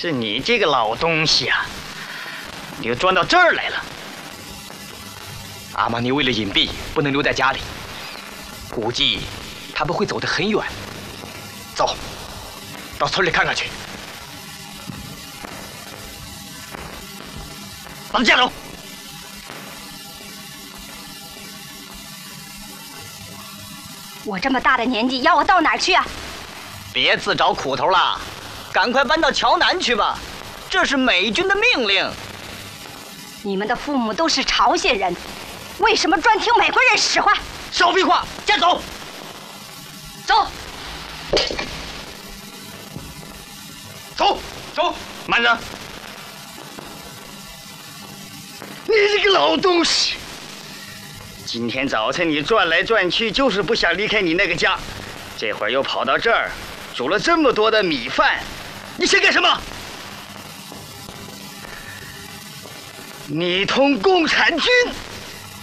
是你这个老东西啊，你又钻到这儿来了。 阿玛尼为了隐蔽，不能留在家里，估计他们会走得很远。走，到村里看看去。 把他架走！ 我这么大的年纪，要我到哪儿去啊？ 别自找苦头了，赶快搬到桥南去吧，这是美军的命令。 你们的父母都是朝鲜人，为什么专听美国人使唤？ 少废话，架走！走！ 走走， 慢着！你这个老东西！今天早晨你转来转去，就是不想离开你那个家，这会儿又跑到这儿，煮了这么多的米饭，你想干什么？你同共产军